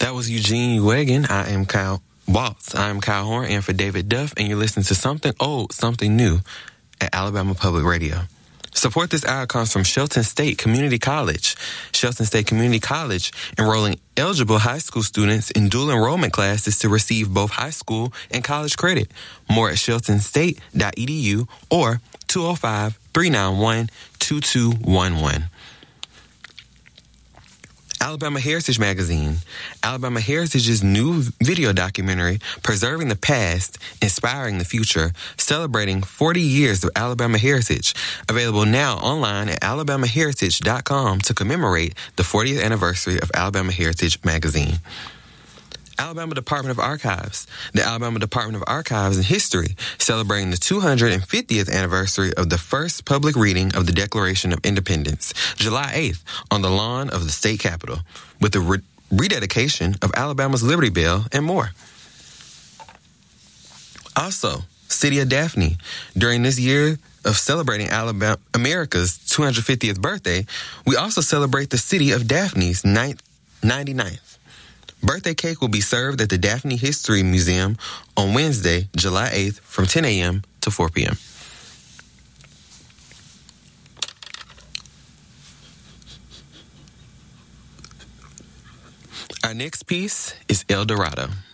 That was Eugene Uegan. I am Kyle Waltz. I am Kyle Horn, and for David Duff, and you're listening to Something Old, Something New at Alabama Public Radio. Support this hour comes from Shelton State Community College. Shelton State Community College enrolling eligible high school students in dual enrollment classes to receive both high school and college credit. More at sheltonstate.edu or 205-391-2211. Alabama Heritage Magazine. Alabama Heritage's new video documentary, Preserving the Past, Inspiring the Future, celebrating 40 years of Alabama heritage. Available now online at alabamaheritage.com to commemorate the 40th anniversary of Alabama Heritage Magazine. Alabama Department of Archives. The Alabama Department of Archives and History, celebrating the 250th anniversary of the first public reading of the Declaration of Independence, July 8th, on the lawn of the state capitol, with the rededication of Alabama's Liberty Bell and more. Also, City of Daphne. During this year of celebrating America's 250th birthday, we also celebrate the city of Daphne's 99th. Birthday cake will be served at the Daphne History Museum on Wednesday, July 8th from 10 a.m. to 4 p.m. Our next piece is El Dorado.